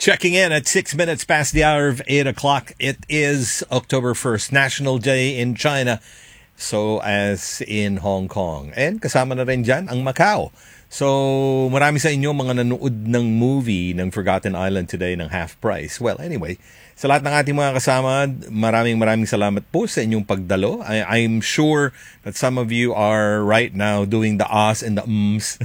Checking in at 6 minutes past the hour of 8 o'clock. It is October 1st, National Day in China. So as in Hong Kong. And kasama na rin dyan ang Macau. So marami sa inyo mga nanood ng movie ng Forgotten Island today ng half price. Well, anyway, sa lahat ng ating mga kasama, maraming salamat po sa inyong pagdalo. I'm sure that some of you are right now doing the ahs and the ums.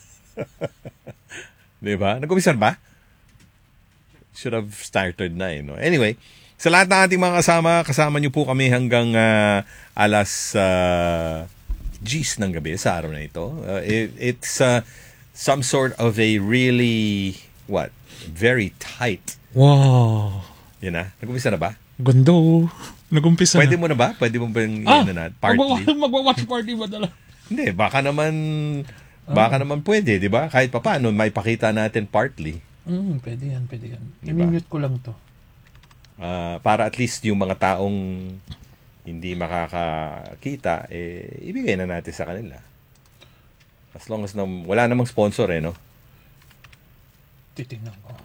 Diba? Nag-umpisa ba? Should have started na no? Anyway, sa lahat ng ating mga kasama nyo po kami hanggang alas 10 ng gabi sa araw na ito. It's some sort of a really, very tight. Wow. Yan na. Nag-umpisa na ba? Gando. Nag-umpisa Pwede na. mo na ba? Pwede mo ba yung partly? Mag-watch party ba dala? Hindi, baka naman pwede, di ba? Kahit pa paano, may pakita natin partly. Pwede yan. Diba? I-mute ko lang to. Para at least yung mga taong hindi makakakita, ibigay na natin sa kanila. As long as wala namang sponsor, no? Titingnan ko.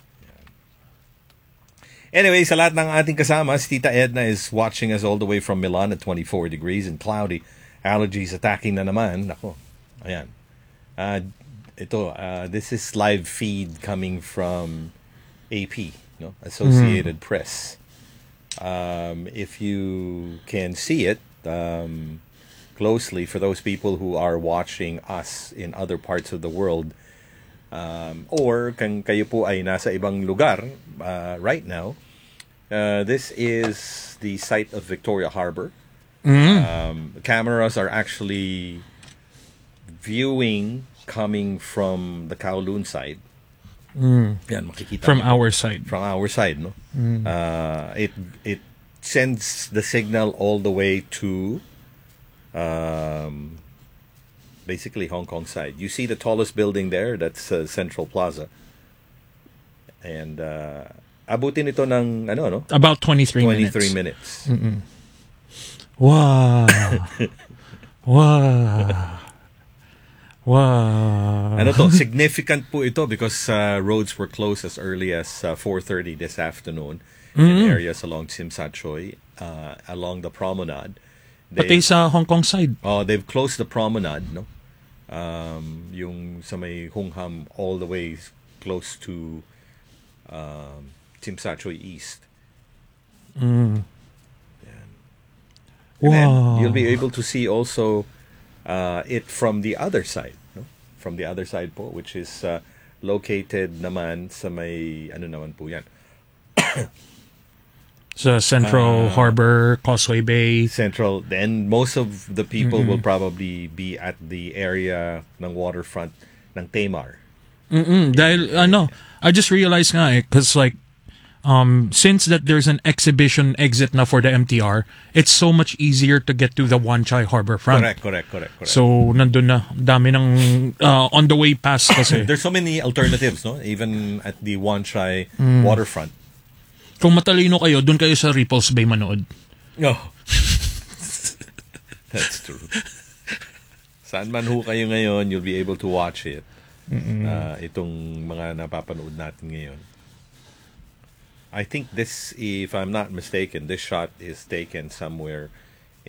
Anyway, sa lahat ng ating kasama, si Tita Edna is watching us all the way from Milan at 24 degrees and cloudy. Allergies attacking na naman. Ako, ayan. This is live feed coming from AP, no? Associated Press. If you can see it closely, for those people who are watching us in other parts of the world, or kung kayo po ay nasa ibang lugar right now, this is the site of Victoria Harbor. Cameras are actually viewing coming from the Kowloon side. Yan, makikita From niyo. our side. From our side, no? It sends the signal all the way to basically Hong Kong side. You see the tallest building there? That's Central Plaza. And abutin ito ng no? About 23 minutes. Wow. Wow. Wow. Significant po ito because roads were closed as early as 4:30 this afternoon in areas along Tsim Sha Tsui, along the promenade. Pati sa Hong Kong side. They've closed the promenade, no? Yung sa may Hung Ham all the way close to Tsim Sha Tsui East. Wow. And then you'll be able to see also it from the other side, no? From the other side po, which is located naman sa may naman po yan. Sa Central Harbor, Causeway Bay. Central, then most of the people will probably be at the area ng waterfront ng Tamar. Dahil I just realized nga because since that there's an exhibition exit na for the MTR, it's so much easier to get to the Wan Chai Harbor front. Correct. So nandun na, dami ng on the way past kasi. There's so many alternatives, no? Even at the Wan Chai waterfront. Kung matalino kayo, dun kayo sa Ripples Bay manood. That's true. Saan man ho kayo ngayon, you'll be able to watch it. Itong mga napapanood natin ngayon. I think this, if I'm not mistaken, this shot is taken somewhere